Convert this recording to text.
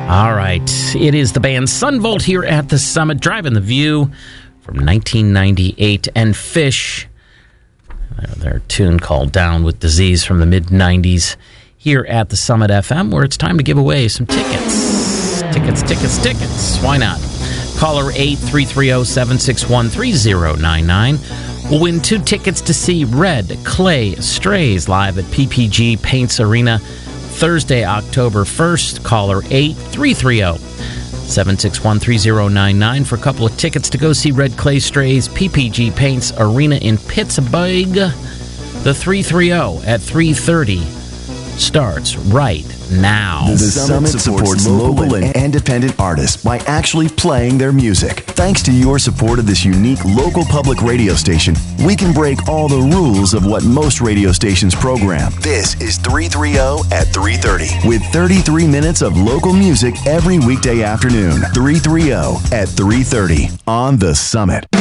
All right. It is the band Sunvolt here at the Summit, driving the View from 1998, and Fish, their tune called Down with Disease from the mid-90s, here at the Summit FM, where it's time to give away some tickets. Tickets. Why not? Caller 8-330-761-3099 will win 2 tickets to see Red Clay Strays live at PPG Paints Arena Thursday, October 1st. Caller 8-330-761-3099 for a couple of tickets to go see Red Clay Strays, PPG Paints Arena in Pittsburgh. The 330 at 3:30 starts right now. The Summit supports local and independent artists by actually playing their music. Thanks to your support of this unique local public radio station, we can break all the rules of what most radio stations program. This is 330 at 3:30 with 33 minutes of local music every weekday afternoon. 330 at 3:30 on The Summit.